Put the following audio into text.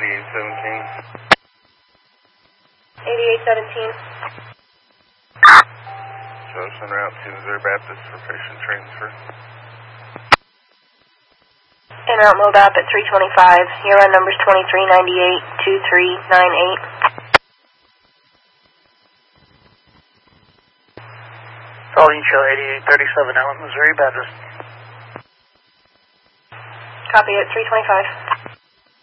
8817. 8817. Joseph en route to Missouri Baptist for patient transfer. En route MoBap at 325. Your run number's 2398-2398. Calling show 8837 Allen, Missouri Baptist. Copy at 325.